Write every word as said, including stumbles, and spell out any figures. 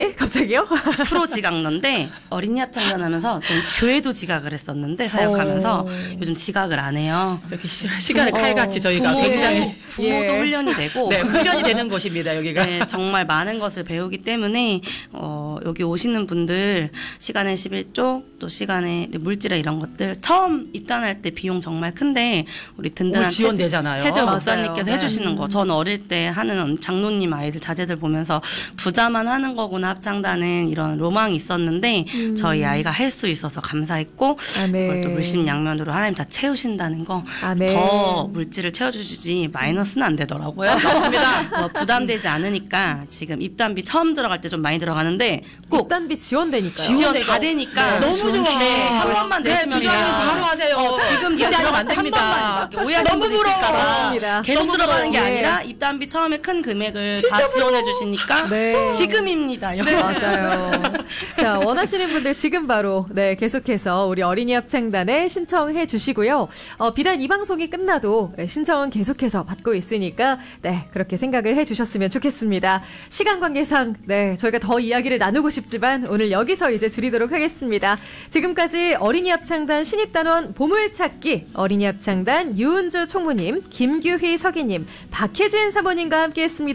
에? 갑자기요? 프로 지각러인데 어린이 합창단하면서 전 교회도 지각을 했었는데 사역하면서 어. 요즘 지각을 안 해요. 여기 시, 시간을 칼같이 어, 저희가 부모도, 굉장히 부모도 예. 훈련이 되고 네, 훈련이 되는 곳입니다. 여기가. 네, 정말 많은 것을 배우기 때문에 어, 여기 오시는 분들 시간의 십일 조 또 시간의 물질의 이런 것들 처음 입단할 때 비용 정말 큰데 우리 든든한 오, 지원되잖아요. 체제 맞아요. 목사님께서 네. 해주시는 거. 전 어릴 때 하는 장로님 아이들 자제들 보면서 부자만 하는 거구나 합창단은 이런 로망이 있었는데 음. 저희 아이가 할 수 있어서 감사했고 아멘. 그걸 또 물심양면으로 하나님 다 채우신다는 거. 아멘. 더 물질을 채워주시지 마이너스는 안 되더라고요. 맞습니다. 뭐 부담되지 않으니까 지금 입단비 처음 들어갈 때 좀 많이 들어가는데 꼭 입단비 지원되니까요. 지원 지원되고. 다 되니까 네, 너무 좋아. 네, 한 번만 네, 내시면 주장을 그냥 바로 하세요. 어, 지금 기대하면 안 한 됩니다. 번만 오해하시는 너무 분이 부러워. 있을까봐 맞습니다. 계속 너무 들어가는 게 부러워. 아니라 입단비 처음에 큰 금액을 진짜 다 부러워. 지원해 주시니까 네. 지금입니다. 네, 맞아요. 자, 원하시는 분들 지금 바로 네 계속해서 우리 어린이 합창단에 신청해 주시고요. 어, 비단 이 방송이 끝나도 신청은 계속해서 받고 있으니까 네 그렇게 생각을 해 주셨으면 좋겠습니다. 시간 관계상 네 저희가 더 이야기를 나누고 싶지만 오늘 여기서 이제 줄이도록 하겠습니다. 지금까지 어린이 합창단 신입단원 보물찾기 어린이 합창단 유은주 총무님, 김규희 서기님, 박혜진 사모님과 함께했습니다.